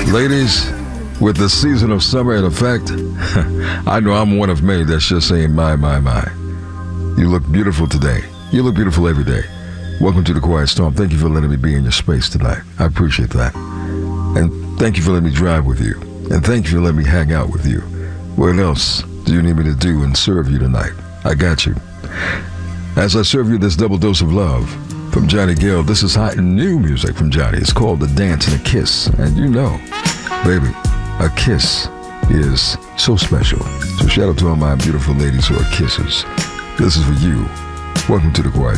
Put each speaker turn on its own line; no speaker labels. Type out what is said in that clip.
Ladies, with the season of summer in effect, I know I'm one of many that's just saying my. You look beautiful today. You look beautiful every day. Welcome to the Quiet Storm. Thank you for letting me be in your space tonight. I appreciate that. And thank you for letting me drive with you. And thank you for letting me hang out with you. What else do you need me to do and serve you tonight? I got you. As I serve you this double dose of love from Johnny Gill, this is hot and new music from Johnny. It's called The Dance and a Kiss. And you know, baby, a kiss is so special. So shout out to all my beautiful ladies who are kissers. This is for you. Welcome to the Quiet